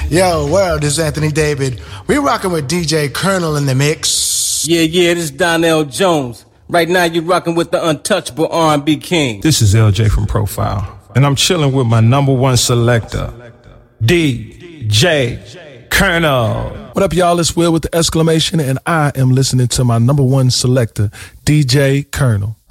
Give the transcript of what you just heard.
Yo, world, this is Anthony David. We rocking with DJ Colonel in the mix. Yeah, this is Donnell Jones. Right now you're rocking with the untouchable R&B king. This is LJ from Profile, and I'm chilling with my number one selector, DJ Colonel. What up, y'all? It's Will with the exclamation, and I am listening to my number one selector, DJ Colonel.